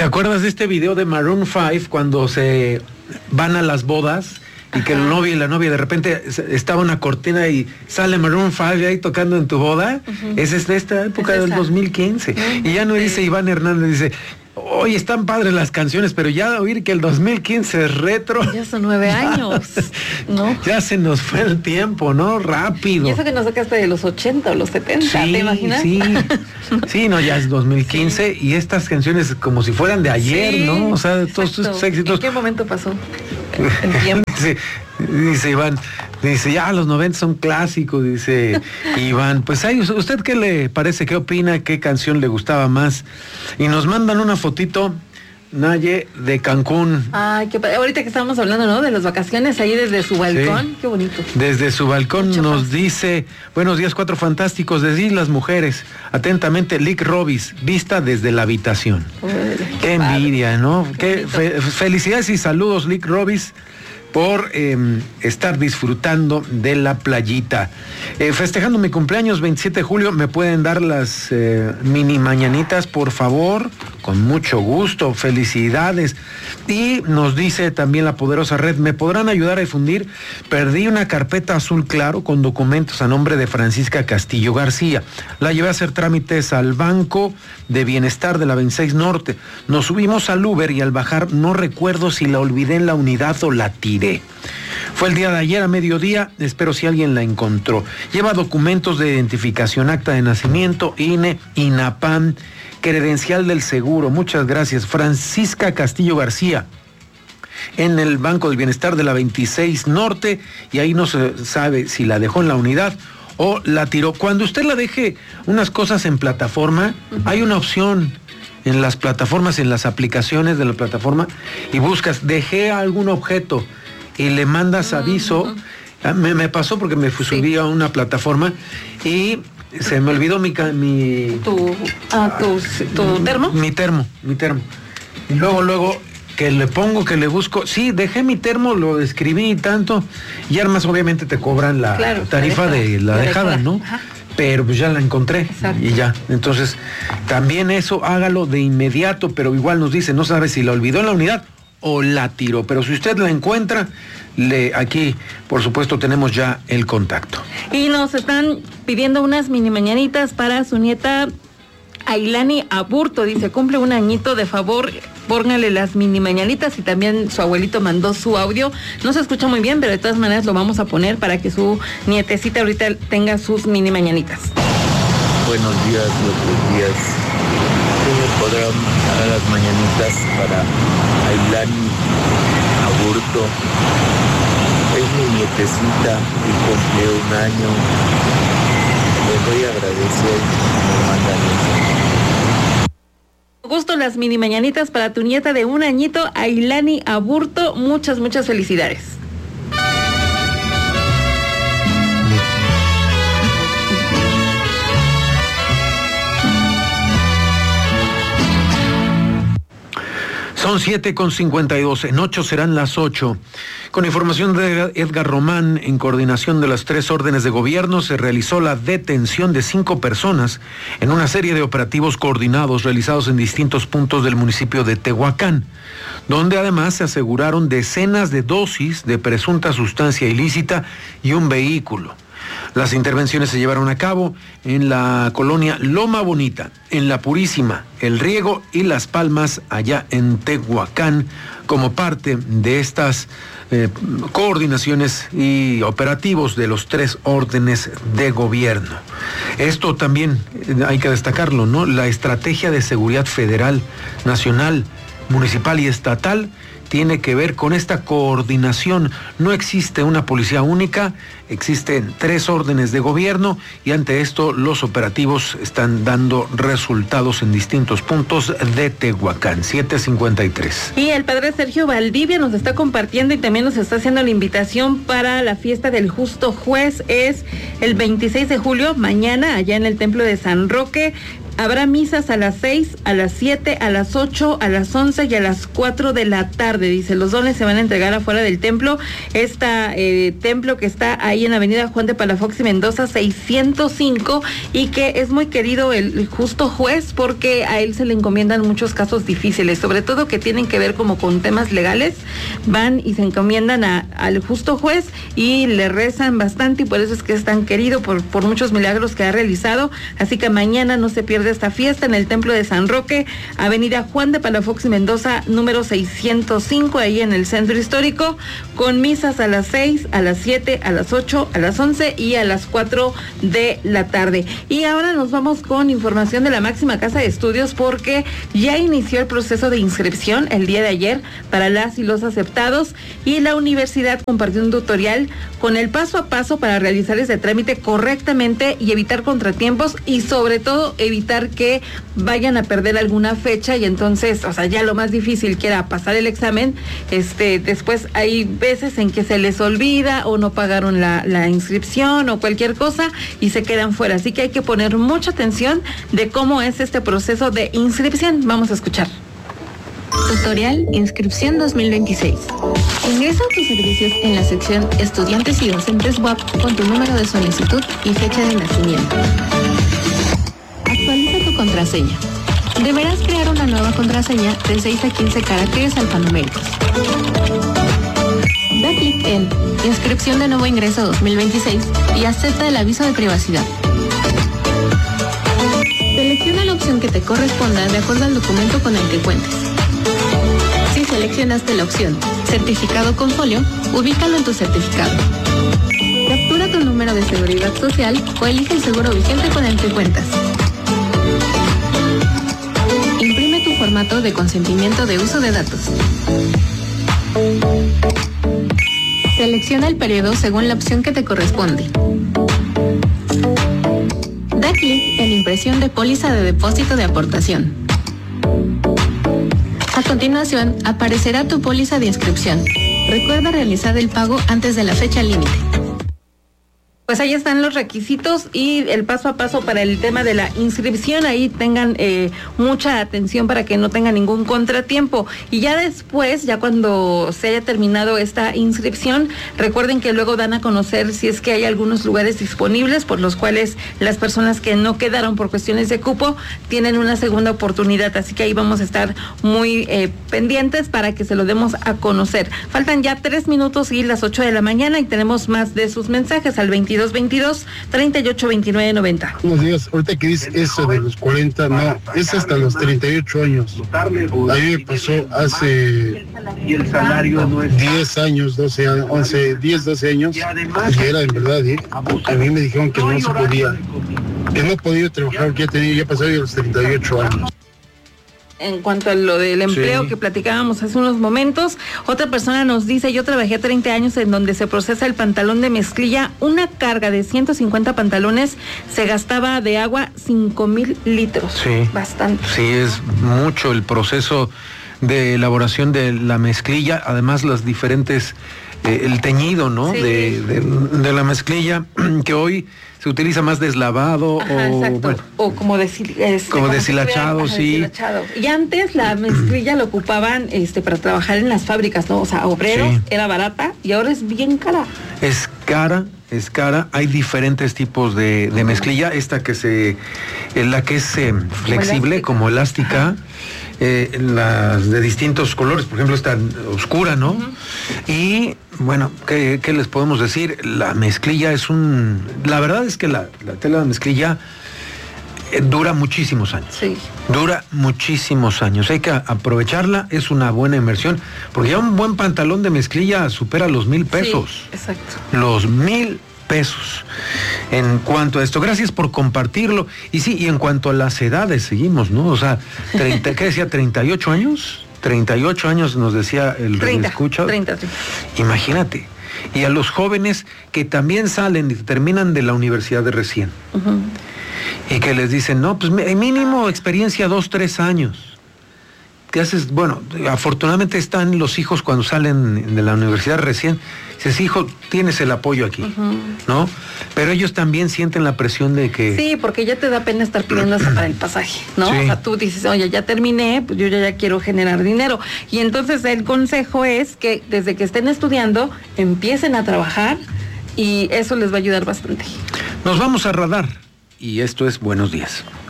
acuerdas de este video de Maroon 5 cuando se van a las bodas? Y que el novio y la novia de repente estaba una cortina y sale Maroon 5 ahí tocando en tu boda. Esa es de esta época del 2015. Y ya no dice Iván Hernández, dice, oye, están padres las canciones, pero ya oír que el 2015 es retro. Ya son 9 años, ¿no? Ya se nos fue el tiempo, ¿no? Rápido. Y eso que nos sacaste de los 80 o los 70, sí, ¿te imaginas? Sí, sí, no, ya es 2015 y estas canciones como si fueran de ayer, ¿no? O sea, de todos estos éxitos. ¿En qué momento pasó el tiempo? Dice Iván, dice, ya los 90 son clásicos, dice Iván. Pues ahí, ¿usted qué le parece? ¿Qué opina? ¿Qué canción le gustaba más? Y nos mandan una fotito, Naye, de Cancún. Ay, qué padre. Ahorita que estábamos hablando, ¿no? De las vacaciones ahí desde su balcón. Sí. Qué bonito. Desde su balcón nos dice, buenos días, Cuatro Fantásticos, desde Islas Mujeres. Atentamente, Lick Robis, vista desde la habitación. Uy, qué envidia, padre, ¿no? Qué felicidades y saludos, Lick Robis, por estar disfrutando de la playita. Festejando mi cumpleaños, 27 de julio, ¿me pueden dar las mini mañanitas, por favor? Con mucho gusto, felicidades. Y nos dice también la poderosa red, ¿me podrán ayudar a difundir? Perdí una carpeta azul claro con documentos a nombre de Francisca Castillo García. La llevé a hacer trámites al Banco de Bienestar de la 26 Norte. Nos subimos al Uber y al bajar no recuerdo si la olvidé en la unidad o la tiré. Fue el día de ayer a mediodía, espero si alguien la encontró. Lleva documentos de identificación, acta de nacimiento, INE, INAPAM, credencial del seguro. Muchas gracias. Francisca Castillo García, en el Banco del Bienestar de la 26 Norte, y ahí no se sabe si la dejó en la unidad o la tiró. Cuando usted la deje unas cosas en plataforma, hay una opción en las plataformas, en las aplicaciones de la plataforma, y buscas, dejé algún objeto, y le mandas aviso. Me pasó porque me subí a una plataforma y se me olvidó ¿Tu termo? Mi termo. Y luego que le pongo, que le busco, sí, dejé mi termo, lo escribí y tanto, y además obviamente te cobran la tarifa de la dejada, ¿no? Ajá. Pero pues ya la encontré. Exacto. Y ya. Entonces, también eso hágalo de inmediato, pero igual nos dice, no sabe si la olvidó en la unidad o la tiró, pero si usted la encuentra, aquí por supuesto tenemos ya el contacto. Y nos están pidiendo unas mini mañanitas para su nieta Ailani Aburto, dice, cumple un añito, de favor, póngale las mini mañanitas, y también su abuelito mandó su audio, no se escucha muy bien, pero de todas maneras lo vamos a poner para que su nietecita ahorita tenga sus mini mañanitas. Buenos días, ¿cómo podrán dar las mañanitas para Ailani Aburto? Es mi nietecita y cumple un año. Les voy a agradecer que me mandan eso. Gusto las mini mañanitas para tu nieta de un añito, Ailani Aburto. Muchas felicidades. Son 7:52, en 8 serán las 8. Con información de Edgar Román, en coordinación de las 3 órdenes de gobierno, se realizó la detención de 5 personas en una serie de operativos coordinados realizados en distintos puntos del municipio de Tehuacán, donde además se aseguraron decenas de dosis de presunta sustancia ilícita y un vehículo. Las intervenciones se llevaron a cabo en la colonia Loma Bonita, en La Purísima, El Riego y Las Palmas, allá en Tehuacán, como parte de estas coordinaciones y operativos de los 3 órdenes de gobierno. Esto también hay que destacarlo, ¿no? La estrategia de seguridad federal, nacional, municipal y estatal tiene que ver con esta coordinación. No existe una policía única, existen 3 órdenes de gobierno, y ante esto los operativos están dando resultados en distintos puntos de Tehuacán. 7:53. Y el padre Sergio Valdivia nos está compartiendo y también nos está haciendo la invitación para la fiesta del Justo Juez. Es el 26 de julio, mañana, allá en el Templo de San Roque. Habrá misas a las 6, a las 7, a las 8, a las 11 y a las 4 de la tarde. Dice, los dones se van a entregar afuera del templo. Templo que está ahí en Avenida Juan de Palafox y Mendoza 605 y que es muy querido el justo juez porque a él se le encomiendan muchos casos difíciles, sobre todo que tienen que ver como con temas legales. Van y se encomiendan al justo juez y le rezan bastante y por eso es que es tan querido por muchos milagros que ha realizado. Así que mañana no se pierde esta fiesta en el Templo de San Roque, Avenida Juan de Palafox y Mendoza, número 605, ahí en el centro histórico, con misas a las 6, a las 7, a las 8, a las 11 y a las 4 de la tarde. Y ahora nos vamos con información de la máxima casa de estudios porque ya inició el proceso de inscripción el día de ayer para las y los aceptados y la universidad compartió un tutorial con el paso a paso para realizar ese trámite correctamente y evitar contratiempos y sobre todo evitar que vayan a perder alguna fecha y entonces, o sea, ya lo más difícil que era pasar el examen, después hay veces en que se les olvida o no pagaron la inscripción o cualquier cosa y se quedan fuera, así que hay que poner mucha atención de cómo es este proceso de inscripción. Vamos a escuchar. Tutorial Inscripción 2026. Ingresa a tus servicios en la sección Estudiantes y Docentes WAP con tu número de solicitud y fecha de nacimiento. Actualiza tu contraseña. Deberás crear una nueva contraseña de 6 a 15 caracteres alfanuméricos. Da clic en Inscripción de nuevo ingreso 2026 y acepta el aviso de privacidad. Selecciona la opción que te corresponda de acuerdo al documento con el que cuentes. Si seleccionaste la opción Certificado con folio, ubícalo en tu certificado. Captura tu número de seguridad social o elige el seguro vigente con el que cuentas. Imprime tu formato de consentimiento de uso de datos. Selecciona el periodo según la opción que te corresponde. Da clic en Impresión de póliza de depósito de aportación. A continuación, aparecerá tu póliza de inscripción. Recuerda realizar el pago antes de la fecha límite. Pues ahí están los requisitos y el paso a paso para el tema de la inscripción. Ahí tengan mucha atención para que no tengan ningún contratiempo. Y ya después, ya cuando se haya terminado esta inscripción, recuerden que luego dan a conocer si es que hay algunos lugares disponibles por los cuales las personas que no quedaron por cuestiones de cupo tienen una segunda oportunidad. Así que ahí vamos a estar muy pendientes para que se lo demos a conocer. Faltan ya 3 minutos y las 8 de la mañana y tenemos más de sus mensajes al 2222-382990. Buenos días. Ahorita que dice eso de los 40, no, es hasta los 38 años. A mí me pasó hace 10 años, 12 años, 11, 10, 12 años, que era en verdad, a mí me dijeron que no se podía, que no podía trabajar, que ya pasaba los 38 años. En cuanto a lo del empleo sí, que platicábamos hace unos momentos, otra persona nos dice, yo trabajé 30 años en donde se procesa el pantalón de mezclilla, una carga de 150 pantalones se gastaba de agua 5,000 litros. Sí. Bastante. Sí, es mucho el proceso de elaboración de la mezclilla, además las diferentes, el teñido, ¿no? Sí. De la mezclilla, que hoy se utiliza más deslavado. Ajá, o exacto. Bueno, o como deshilachado, sí. Deshilachado. Y antes la mezclilla lo ocupaban para trabajar en las fábricas, ¿no? O sea, obreros, sí, era barata y ahora es bien cara. Es cara, hay diferentes tipos de mezclilla, esta que la que es flexible, como elástica. Las de distintos colores, por ejemplo esta oscura, ¿no? Uh-huh. Y bueno, ¿qué les podemos decir? La mezclilla la verdad es que la tela de mezclilla dura muchísimos años. Sí. Dura muchísimos años. Hay que aprovecharla, es una buena inversión, porque ya un buen pantalón de mezclilla supera los 1,000 pesos. Sí, exacto. Los 1,000 pesos. En cuanto a esto, gracias por compartirlo. Y sí, y en cuanto a las edades, seguimos, ¿no? O sea, ¿qué decía? ¿38 años? 38 años nos decía el 30. Imagínate. Y a los jóvenes que también salen y terminan de la universidad de recién. Uh-huh. Y que les dicen, no, pues mínimo experiencia 2, 3 años. ¿qué haces? Bueno, afortunadamente están los hijos cuando salen de la universidad recién. Dices, hijo, tienes el apoyo aquí, ¿no? Pero ellos también sienten la presión de que... Sí, porque ya te da pena estar pidiendo hasta para el pasaje, ¿no? Sí. O sea, tú dices, oye, ya terminé, pues yo ya quiero generar dinero. Y entonces el consejo es que desde que estén estudiando, empiecen a trabajar y eso les va a ayudar bastante. Nos vamos a Radar y esto es Buenos Días.